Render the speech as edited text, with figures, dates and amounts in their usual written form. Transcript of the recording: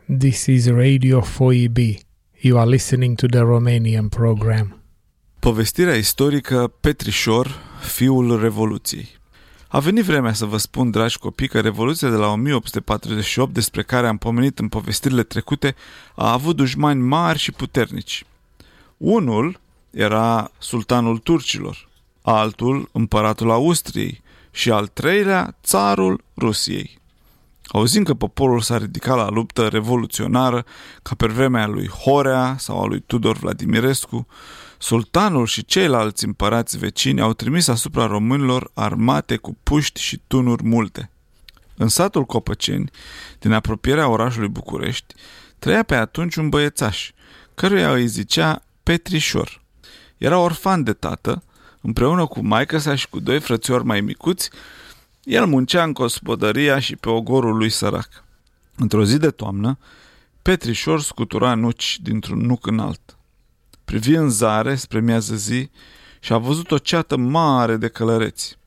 This is Radio 4EB. You are listening to the Romanian program. Povestirea istorică Petrișor, fiul Revoluției. A venit vremea să vă spun, dragi copii, că Revoluția de la 1848, despre care am pomenit în povestirile trecute, a avut dușmani mari și puternici. Unul era sultanul turcilor, altul împăratul Austriei și al treilea țarul Rusiei. Auzind că poporul s-a ridicat la luptă revoluționară, ca pe vremea lui Horea sau a lui Tudor Vladimirescu, sultanul și ceilalți împărați vecini au trimis asupra românilor armate cu puști și tunuri multe. În satul Copăceni, din apropierea orașului București, trăia pe atunci un băiețaș, căruia îi zicea Petrișor. Era orfan de tată, împreună cu maică-sa și cu doi frățiori mai micuți. El muncea în gospodăria și pe ogorul lui sărac. Într-o zi de toamnă, Petrișor scutura nuci dintr-un nuc înalt. Privi în zare spre miază zi și a văzut o ceată mare de călăreți.